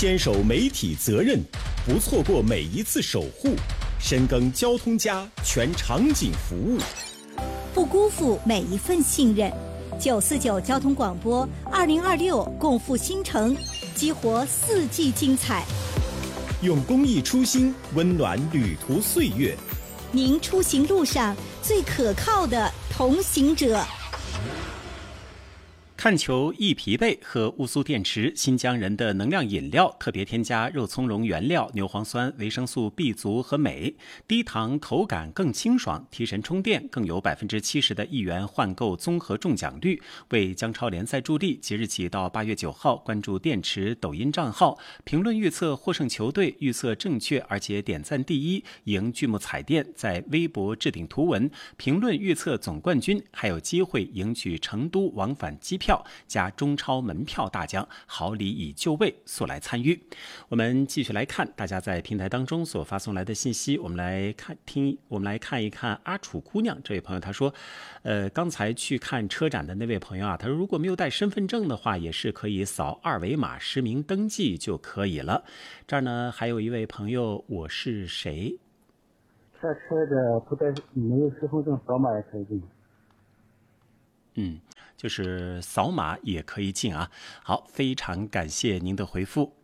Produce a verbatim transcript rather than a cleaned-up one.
坚守媒体责任，不错过每一次守护，深耕交通家全场景服务， 不辜负每一份信任。九四九交通广播，二零二六共赴新城，激活四季精彩。 用公益初心温暖旅途岁月。 您出行路上最可靠的同行者。 看球易疲惫，喝乌苏电池新疆人的能量饮料，特别添加肉苁蓉原料、牛磺酸、维生素 B 族和镁，低糖，口感更清爽，提神充电，更有百分之七十的一元换购综合中奖率，为姜超联赛助力。即日起到八月九号，关注电池抖音账号，评论预测获胜球队，预测正确而且点赞第一，赢巨幕彩电，在微博置顶图文，评论预测总冠军，还有机会赢取成都往返机票加中超门票大奖，好礼已就位，速来参与。我们继续来看大家在平台当中所发送来的信息，我们来看听，我们来看一看阿楚姑娘这位朋友，他说，呃，刚才去看车展的那位朋友啊，他说如果没有带身份证的话，也是可以扫二维码实名登记就可以了。这儿呢还有一位朋友，我是谁？ 下车的不带没有身份证扫码也可以进。 嗯。就是扫码也可以进啊。好，非常感谢您的回复。